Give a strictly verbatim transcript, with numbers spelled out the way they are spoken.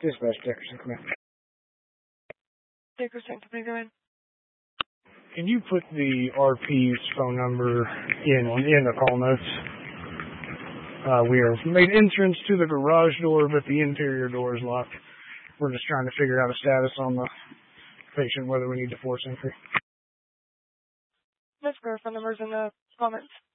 Dispatch Dickerson, come in. Dickerson, can we go in? Can you put the R P's phone number in in the call notes? Uh, we are made entrance to the garage door, but the interior door is locked. We're just trying to figure out a status on the patient, whether we need to force entry. Let's go for numbers in the comments.